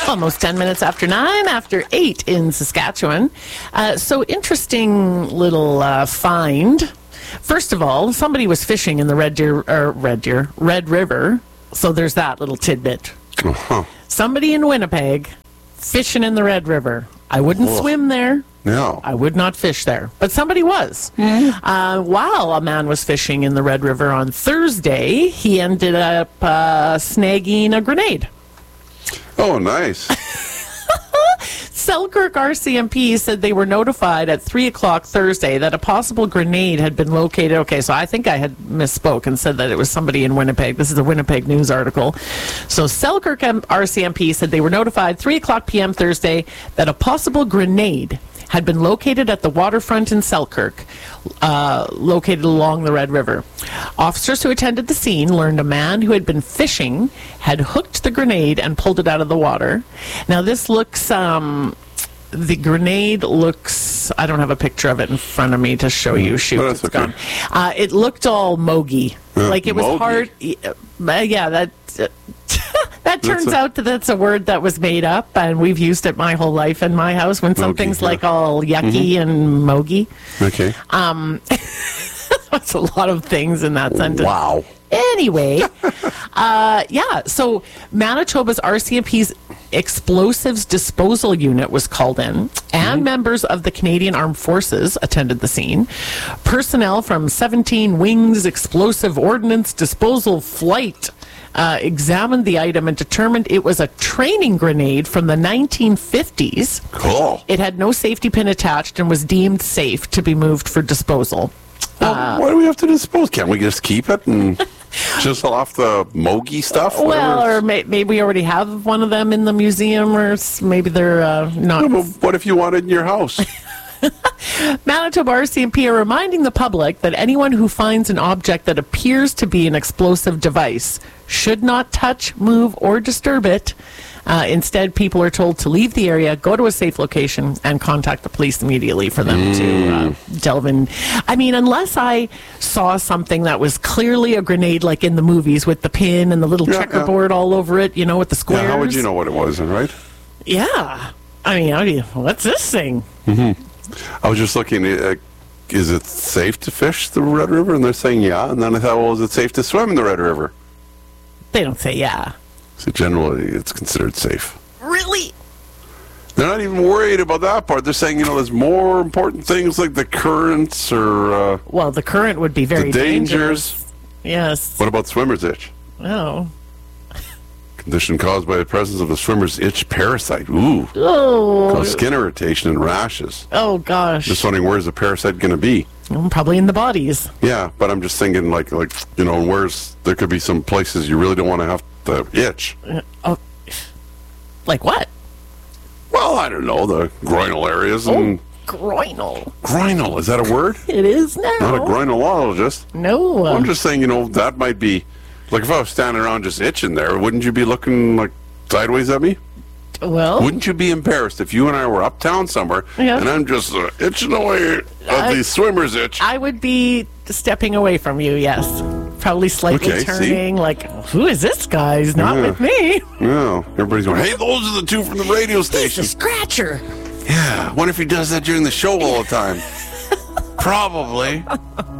Almost 10 minutes after 9, after 8 in Saskatchewan. So interesting little find. First of all, somebody was fishing in the Red River. So there's that little tidbit. Uh-huh. Somebody in Winnipeg fishing in the Red River. I wouldn't swim there. No. I would not fish there. But somebody was. While a man was fishing in the Red River on Thursday, he ended up snagging a grenade. Oh, nice. Selkirk RCMP said they were notified at 3 o'clock Thursday that a possible grenade had been located. Okay, so I think I had misspoke and said that it was somebody in Winnipeg. This is a Winnipeg News article. So Selkirk RCMP said they were notified 3 o'clock p.m. Thursday that a possible grenade had been located at the waterfront in Selkirk, located along the Red River. Officers who attended the scene learned a man who had been fishing had hooked the grenade and pulled it out of the water. Now, this looks... the grenade looks... I don't have a picture of it in front of me to show you. Shoot, that's it's okay. gone. It looked all mogy. Like, it was mogy. hard... yeah, that... That turns out that that's a word that was made up, and we've used it my whole life in my house when something's like all yucky and mogy. Okay. That's a lot of things in that sentence. Wow. Anyway, so Manitoba's RCMP's explosives disposal unit was called in, and members of the Canadian Armed Forces attended the scene. Personnel from 17 Wings Explosive Ordnance Disposal Flight examined the item and determined it was a training grenade from the 1950s. Cool. It had no safety pin attached and was deemed safe to be moved for disposal. Well, why do we have to dispose? Can't we just keep it and just off the mogy stuff? Well, or maybe we already have one of them in the museum, or maybe they're not. No, but what if you want it in your house? Manitoba RCMP are reminding the public that anyone who finds an object that appears to be an explosive device should not touch, move, or disturb it. Instead, people are told to leave the area, go to a safe location, and contact the police immediately for them to delve in. I mean, unless I saw something that was clearly a grenade, like in the movies, with the pin and the little checkerboard all over it, with the squares. Yeah, how would you know what it was, right? Yeah. I mean, what's this thing? Mm-hmm. I was just looking at, is it safe to fish the Red River? And they're saying yeah. And then I thought, well, is it safe to swim in the Red River? They don't say yeah. So generally, it's considered safe. Really? They're not even worried about that part. They're saying, there's more important things like the currents or... well, the current would be very the dangerous. dangers. Yes. What about swimmer's itch? Oh. Condition caused by the presence of a swimmer's itch parasite. Ooh. Oh. Cause skin irritation and rashes. Oh, gosh. Just wondering, where's the parasite going to be? Probably in the bodies. Yeah, but I'm just thinking, like there could be some places you really don't want to have to itch. Like what? Well, I don't know, the groinal areas and... Groinal. Groinal, is that a word? It is now. Not a groinologist. No. I'm just saying, that might be... Like, if I was standing around just itching there, wouldn't you be looking, like, sideways at me? Well... Wouldn't you be embarrassed if you and I were uptown somewhere, and I'm just itching away at the swimmer's itch? I would be stepping away from you, yes. Probably slightly turning, like, who is this guy? He's not with me. No. Everybody's going, hey, those are the two from the radio station. He's a scratcher. Yeah. Wonder if he does that during the show all the time. Probably.